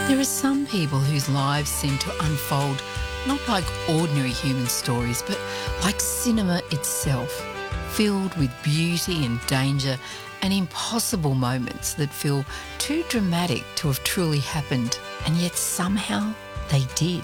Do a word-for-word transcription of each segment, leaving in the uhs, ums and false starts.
There are some people whose lives seem to unfold not like ordinary human stories, but like cinema itself, filled with beauty and danger and impossible moments that feel too dramatic to have truly happened, and yet somehow they did.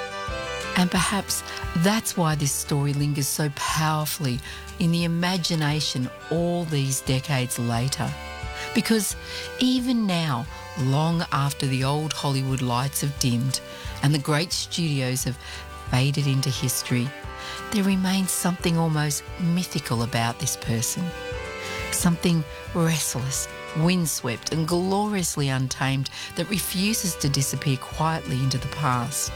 And perhaps that's why this story lingers so powerfully in the imagination all these decades later. Because even now, long after the old Hollywood lights have dimmed and the great studios have faded into history, there remains something almost mythical about this person. Something restless, windswept and gloriously untamed that refuses to disappear quietly into the past.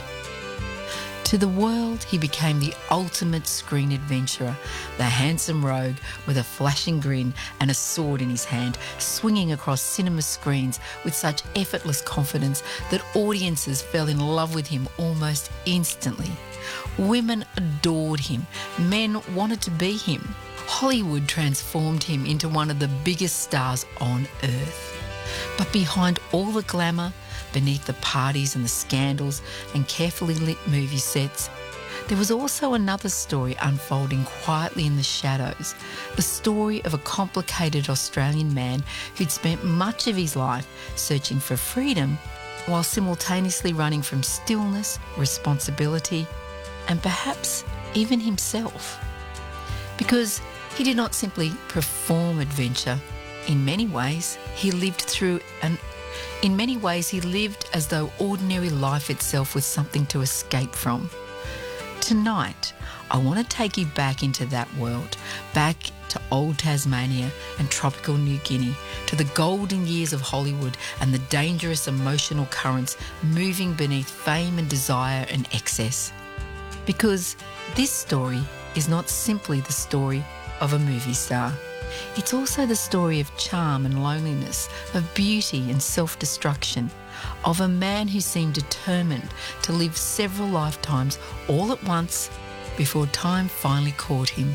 To the world, he became the ultimate screen adventurer, the handsome rogue with a flashing grin and a sword in his hand, swinging across cinema screens with such effortless confidence that audiences fell in love with him almost instantly. Women adored him. Men wanted to be him. Hollywood transformed him into one of the biggest stars on earth. But behind all the glamour, beneath the parties and the scandals and carefully lit movie sets, there was also another story unfolding quietly in the shadows, the story of a complicated Australian man who'd spent much of his life searching for freedom while simultaneously running from stillness, responsibility, and perhaps even himself. Because he did not simply perform adventure. In many ways, he lived through an In many ways, he lived as though ordinary life itself was something to escape from. Tonight, I want to take you back into that world, back to old Tasmania and tropical New Guinea, to the golden years of Hollywood and the dangerous emotional currents moving beneath fame and desire and excess. Because this story is not simply the story of a movie star. It's also the story of charm and loneliness, of beauty and self-destruction, of a man who seemed determined to live several lifetimes all at once before time finally caught him.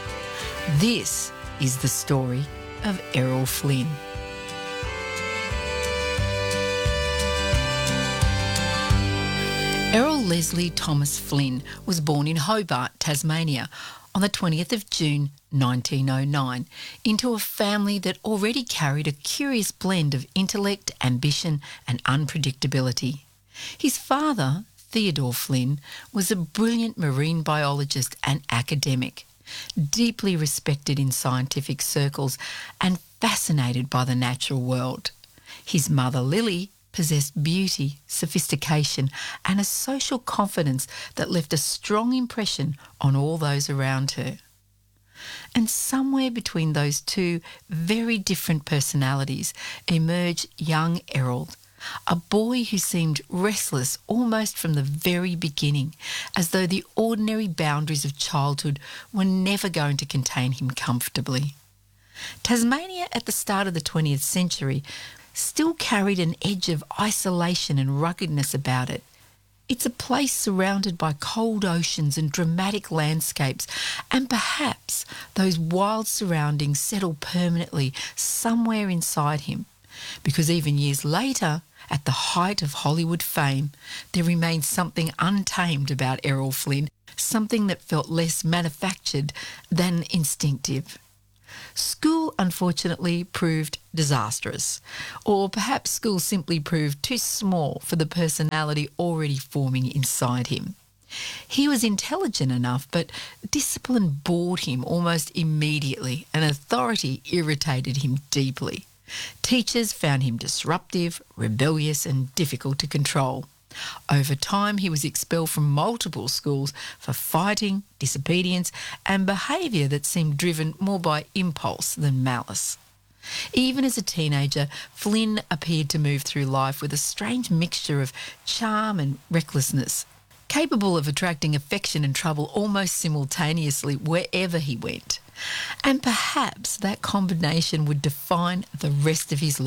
This is the story of Errol Flynn. Errol Leslie Thomas Flynn was born in Hobart, Tasmania, on the twentieth of June nineteen oh nine, into a family that already carried a curious blend of intellect, ambition and unpredictability. His father, Theodore Flynn, was a brilliant marine biologist and academic, deeply respected in scientific circles and fascinated by the natural world. His mother, Lily, possessed beauty, sophistication and a social confidence that left a strong impression on all those around her. And somewhere between those two very different personalities emerged young Errol, a boy who seemed restless almost from the very beginning, as though the ordinary boundaries of childhood were never going to contain him comfortably. Tasmania at the start of the twentieth century still carried an edge of isolation and ruggedness about it. It's a place surrounded by cold oceans and dramatic landscapes, and perhaps those wild surroundings settle permanently somewhere inside him, because even years later, at the height of Hollywood fame, there remains something untamed about Errol Flynn, something that felt less manufactured than instinctive. School, unfortunately, proved disastrous, or perhaps school simply proved too small for the personality already forming inside him. He was intelligent enough, but discipline bored him almost immediately, and authority irritated him deeply. Teachers found him disruptive, rebellious, and difficult to control. Over time, he was expelled from multiple schools for fighting, disobedience, and behaviour that seemed driven more by impulse than malice. Even as a teenager, Flynn appeared to move through life with a strange mixture of charm and recklessness, capable of attracting affection and trouble almost simultaneously wherever he went. And perhaps that combination would define the rest of his life.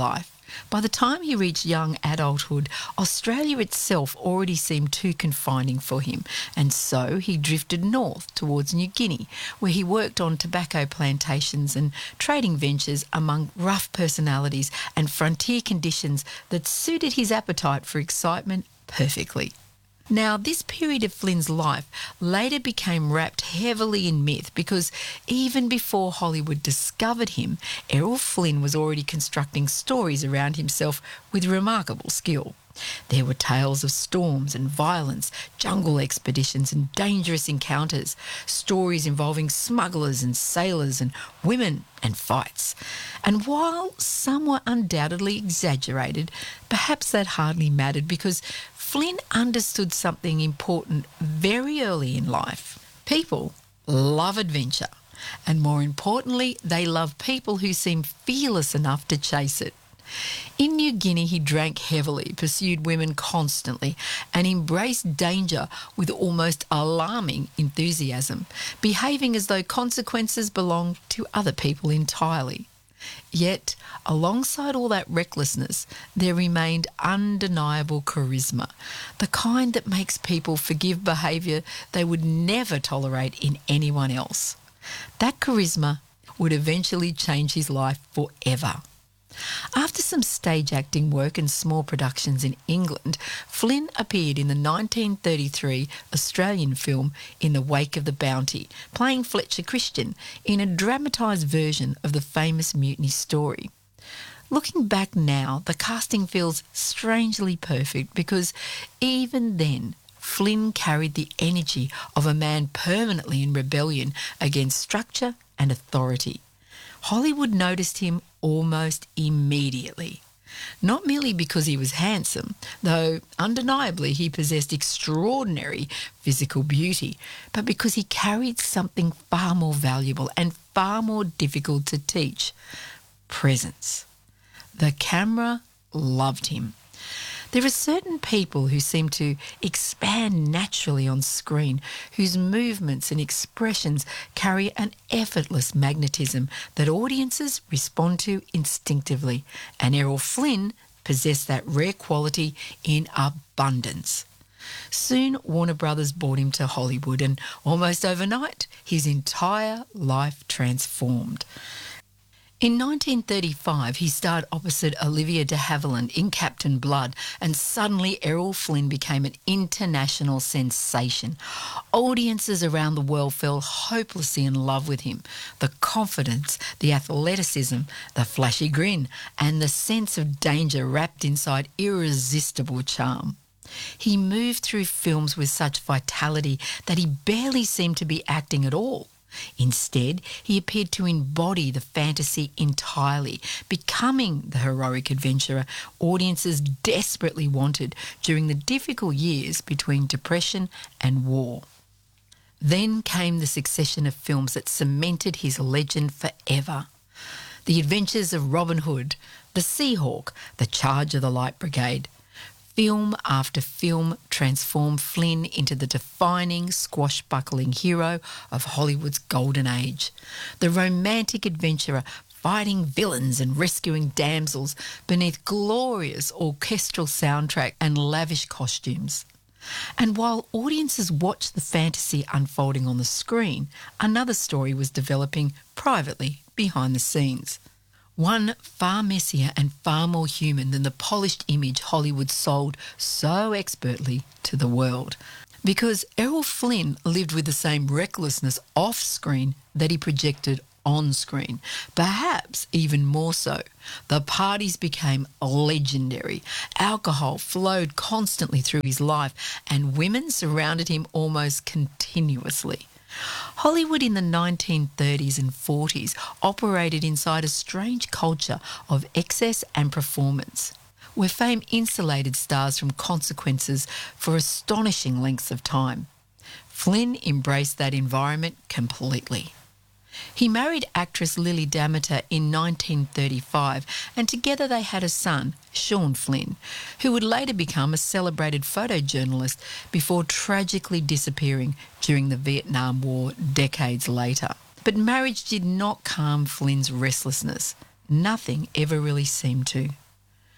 By the time he reached young adulthood, Australia itself already seemed too confining for him, and so he drifted north towards New Guinea, where he worked on tobacco plantations and trading ventures among rough personalities and frontier conditions that suited his appetite for excitement perfectly. Now, this period of Flynn's life later became wrapped heavily in myth because even before Hollywood discovered him, Errol Flynn was already constructing stories around himself with remarkable skill. There were tales of storms and violence, jungle expeditions and dangerous encounters, stories involving smugglers and sailors and women and fights. And while some were undoubtedly exaggerated, perhaps that hardly mattered because Flynn understood something important very early in life. People love adventure, and more importantly, they love people who seem fearless enough to chase it. In New Guinea, he drank heavily, pursued women constantly, and embraced danger with almost alarming enthusiasm, behaving as though consequences belonged to other people entirely. Yet, alongside all that recklessness, there remained undeniable charisma, the kind that makes people forgive behaviour they would never tolerate in anyone else. That charisma would eventually change his life forever. After some stage acting work and small productions in England, Flynn appeared in the nineteen thirty-three Australian film In the Wake of the Bounty, playing Fletcher Christian in a dramatised version of the famous mutiny story. Looking back now, the casting feels strangely perfect because even then, Flynn carried the energy of a man permanently in rebellion against structure and authority. Hollywood noticed him almost immediately. Not merely because he was handsome, though undeniably he possessed extraordinary physical beauty, but because he carried something far more valuable and far more difficult to teach: presence. The camera loved him. There are certain people who seem to expand naturally on screen, whose movements and expressions carry an effortless magnetism that audiences respond to instinctively, and Errol Flynn possessed that rare quality in abundance. Soon Warner Brothers brought him to Hollywood, and almost overnight his entire life transformed. In nineteen thirty-five, he starred opposite Olivia de Havilland in Captain Blood, and suddenly Errol Flynn became an international sensation. Audiences around the world fell hopelessly in love with him. The confidence, the athleticism, the flashy grin, and the sense of danger wrapped inside irresistible charm. He moved through films with such vitality that he barely seemed to be acting at all. Instead, he appeared to embody the fantasy entirely, becoming the heroic adventurer audiences desperately wanted during the difficult years between Depression and war. Then came the succession of films that cemented his legend forever. The Adventures of Robin Hood, The Seahawk, The Charge of the Light Brigade. Film after film transformed Flynn into the defining, swashbuckling hero of Hollywood's golden age. The romantic adventurer fighting villains and rescuing damsels beneath glorious orchestral soundtrack and lavish costumes. And while audiences watched the fantasy unfolding on the screen, another story was developing privately behind the scenes. One far messier and far more human than the polished image Hollywood sold so expertly to the world. Because Errol Flynn lived with the same recklessness off-screen that he projected on-screen, perhaps even more so. The parties became legendary. Alcohol flowed constantly through his life, and women surrounded him almost continuously. Hollywood in the nineteen thirties and forties operated inside a strange culture of excess and performance, where fame insulated stars from consequences for astonishing lengths of time. Flynn embraced that environment completely. He married actress Lily Damater in nineteen thirty-five, and together they had a son, Sean Flynn, who would later become a celebrated photojournalist before tragically disappearing during the Vietnam War decades later. But marriage did not calm Flynn's restlessness. Nothing ever really seemed to.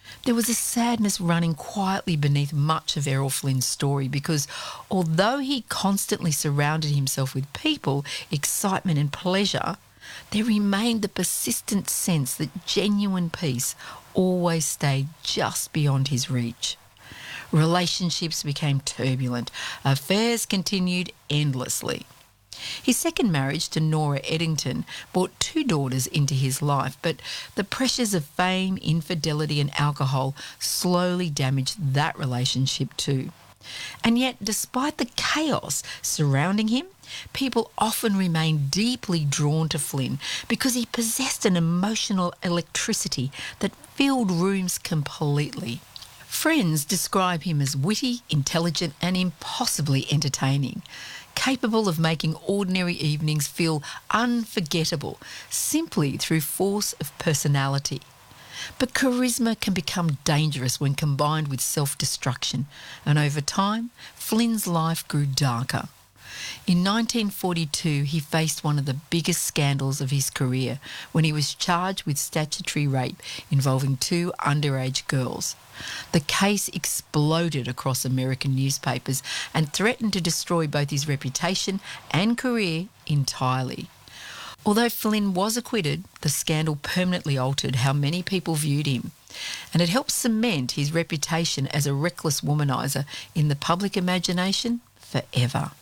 There was a sadness running quietly beneath much of Errol Flynn's story because although he constantly surrounded himself with people, excitement and pleasure, there remained the persistent sense that genuine peace always stayed just beyond his reach. Relationships became turbulent. Affairs continued endlessly. His second marriage to Nora Eddington brought two daughters into his life, but the pressures of fame, infidelity and alcohol slowly damaged that relationship too. And yet, despite the chaos surrounding him, people often remained deeply drawn to Flynn because he possessed an emotional electricity that filled rooms completely. Friends describe him as witty, intelligent and impossibly entertaining, capable of making ordinary evenings feel unforgettable simply through force of personality. But charisma can become dangerous when combined with self-destruction, and over time, Flynn's life grew darker. In nineteen forty-two, he faced one of the biggest scandals of his career when he was charged with statutory rape involving two underage girls. The case exploded across American newspapers and threatened to destroy both his reputation and career entirely. Although Flynn was acquitted, the scandal permanently altered how many people viewed him, and it helped cement his reputation as a reckless womaniser in the public imagination forever.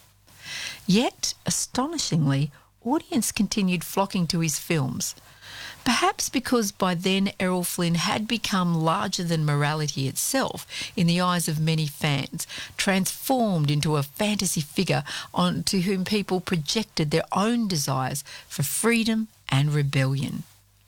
Yet, astonishingly, audience continued flocking to his films, perhaps because by then Errol Flynn had become larger than morality itself in the eyes of many fans, transformed into a fantasy figure onto whom people projected their own desires for freedom and rebellion.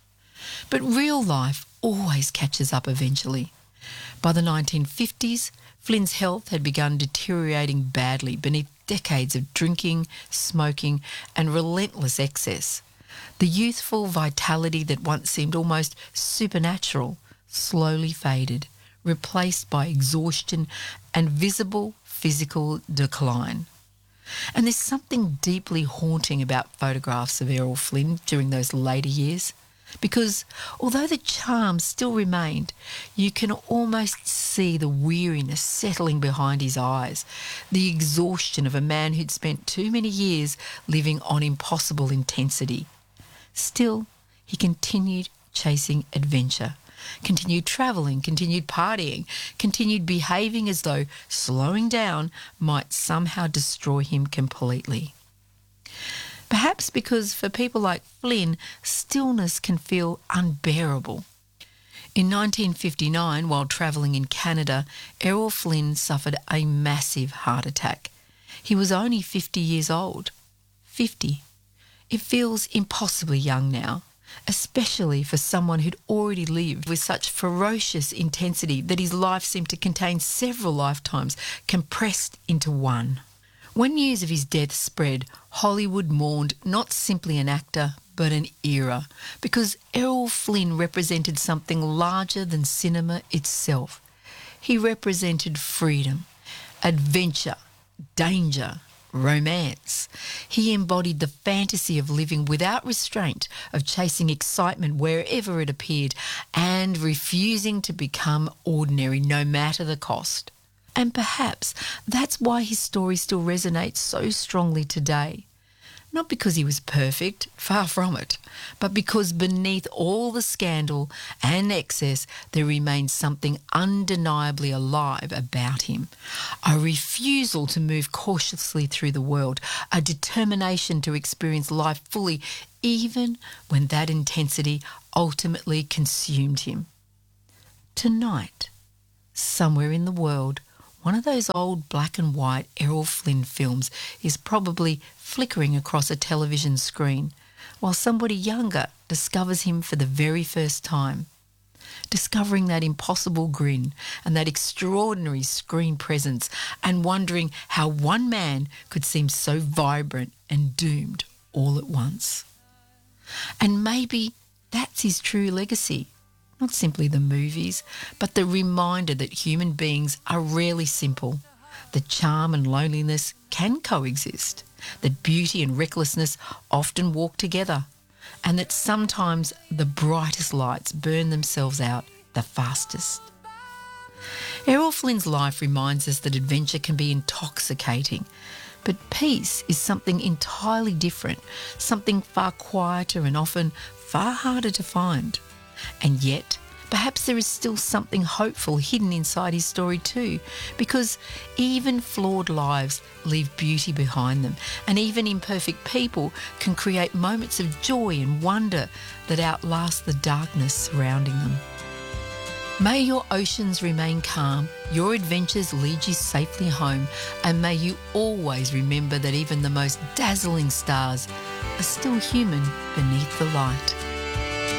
But real life always catches up eventually. By the nineteen fifties, Flynn's health had begun deteriorating badly beneath decades of drinking, smoking and relentless excess. The youthful vitality that once seemed almost supernatural slowly faded, replaced by exhaustion and visible physical decline. And there's something deeply haunting about photographs of Errol Flynn during those later years, because although the charm still remained, you can almost see the weariness settling behind his eyes, the exhaustion of a man who'd spent too many years living on impossible intensity. Still, he continued chasing adventure, continued travelling, continued partying, continued behaving as though slowing down might somehow destroy him completely. Perhaps because for people like Flynn, stillness can feel unbearable. In nineteen fifty-nine, while travelling in Canada, Errol Flynn suffered a massive heart attack. He was only fifty years old. fifty. It feels impossibly young now, especially for someone who'd already lived with such ferocious intensity that his life seemed to contain several lifetimes compressed into one. When news of his death spread, Hollywood mourned not simply an actor, but an era, because Errol Flynn represented something larger than cinema itself. He represented freedom, adventure, danger, romance. He embodied the fantasy of living without restraint, of chasing excitement wherever it appeared, and refusing to become ordinary no matter the cost. And perhaps that's why his story still resonates so strongly today. Not because he was perfect, far from it, but because beneath all the scandal and excess there remains something undeniably alive about him. A refusal to move cautiously through the world, a determination to experience life fully, even when that intensity ultimately consumed him. Tonight, somewhere in the world, one of those old black and white Errol Flynn films is probably flickering across a television screen, while somebody younger discovers him for the very first time. Discovering that impossible grin and that extraordinary screen presence, and wondering how one man could seem so vibrant and doomed all at once. And maybe that's his true legacy. Not simply the movies, but the reminder that human beings are rarely simple, that charm and loneliness can coexist, that beauty and recklessness often walk together, and that sometimes the brightest lights burn themselves out the fastest. Errol Flynn's life reminds us that adventure can be intoxicating, but peace is something entirely different, something far quieter and often far harder to find. And yet, perhaps there is still something hopeful hidden inside his story too, because even flawed lives leave beauty behind them, and even imperfect people can create moments of joy and wonder that outlast the darkness surrounding them. May your oceans remain calm, your adventures lead you safely home, and may you always remember that even the most dazzling stars are still human beneath the light.